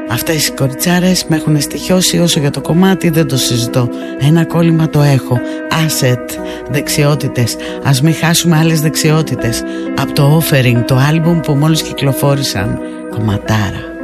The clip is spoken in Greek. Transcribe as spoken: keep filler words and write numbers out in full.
Αυτές οι κοριτσάρες με έχουν στοιχειώσει. Όσο για το κομμάτι δεν το συζητώ. Ένα κόλλημα το έχω. Asset, δεξιότητες. Ας μην χάσουμε άλλες δεξιότητες. Από το Offering, το άλμπουμ που μόλις κυκλοφόρησαν. Κομματάρα.